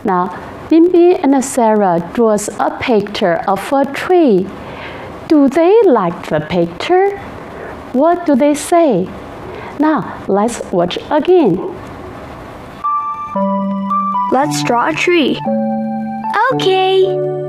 Now, Bimbi and Sarah draws a picture of a tree. Do they like the picture? What do they say? Now, let's watch again. Let's draw a tree. Okay.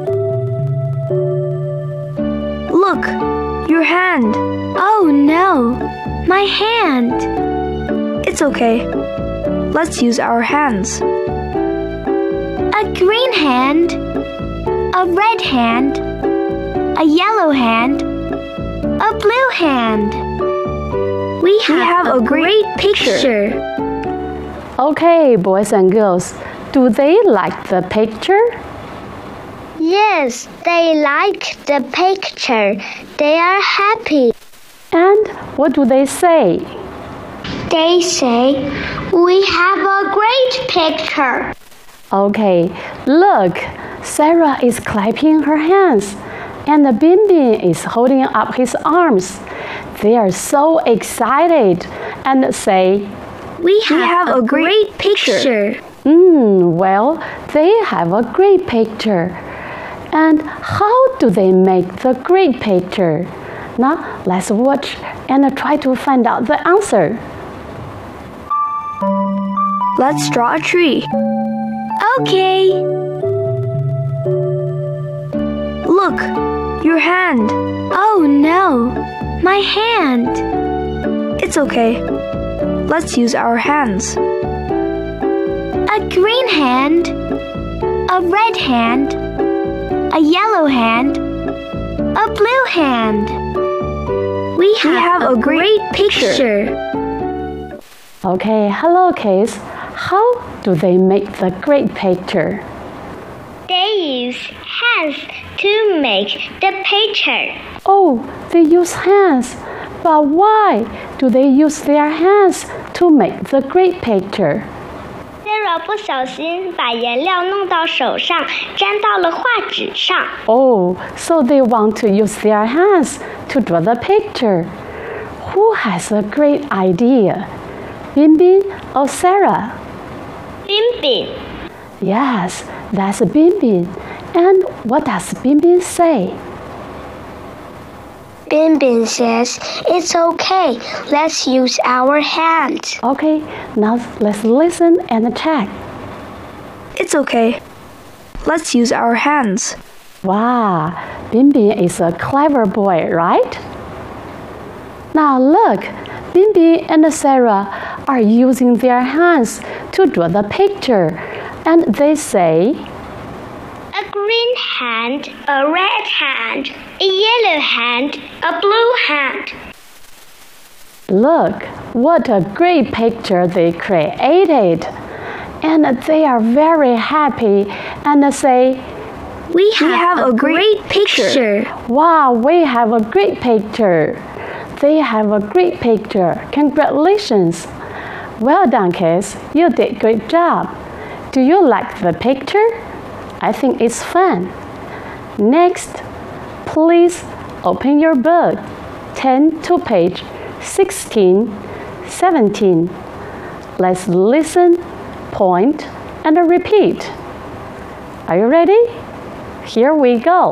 Look, your hand. Oh no, my hand. It's okay. Let's use our hands. A green hand, a red hand, a yellow hand, a blue hand. We have a great picture. Okay, boys and girls, do they like the picture? Yes, they like the picture. They are happy. And what do they say? They say, we have a great picture. Okay, look, Sarah is clapping her hands and Bimbi is holding up his arms. They are so excited and say, we have a great picture. Well, they have a great picture. And how do they make the great picture? Now, let's watch and try to find out the answer. Let's draw a tree. Okay. Look, your hand. Oh no, my hand. It's okay. Let's use our hands. A green hand, a red hand, a yellow hand, a blue hand. We have a great picture. Okay, hello kids. How do they make the great picture? They use hands to make the picture. Oh, they use hands. But why do they use their hands to make the great picture? Sarah 不小心把颜料弄到手上，沾到了画纸上。 Oh, so they want to use their hands to draw the picture. Who has a great idea? Bimbi or Sarah? Bimbi. Yes, that's Bimbi. And what does Bimbi say? Bimbi says, it's okay, let's use our hands. Okay, now let's listen and check. It's okay. Let's use our hands. Wow, Bimbi is a clever boy, right? Now look, Bimbi and Sarah are using their hands to draw the picture. And they say, a green hand, a red hand, a yellow hand, a blue hand. Look, what a great picture they created. And they are very happy and say, we have a great picture. Wow, we have a great picture. They have a great picture. Congratulations. Well done, kids. You did a great job. Do you like the picture? I think it's fun. Next, please open your book. Turn to page 16, 17. Let's listen, point, and repeat. Are you ready? Here we go.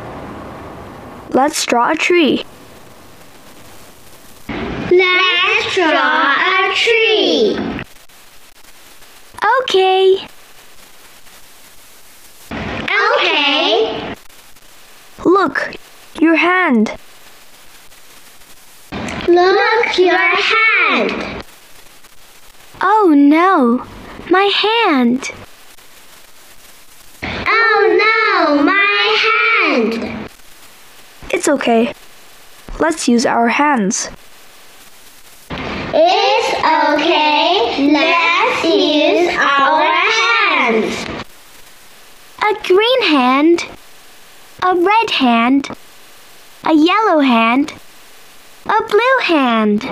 Let's draw a tree. Let's draw a tree. Okay. Okay. Look, your hand. Look, your hand. Oh no, my hand. Oh no, my hand. It's okay. Let's use our hands. It's okay. Let's use our hands. A green hand, a red hand, a yellow hand, a blue hand.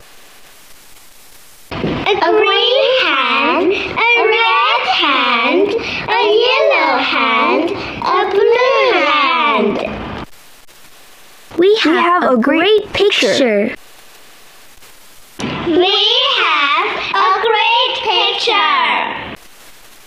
A green hand, a red hand, a yellow hand, a blue hand. We have a great picture. We